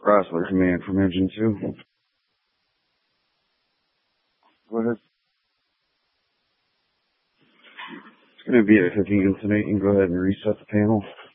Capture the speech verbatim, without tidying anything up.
Chrysler command from engine two. Go ahead. It's going to be at fifteen intonate. You can go ahead and reset the panel.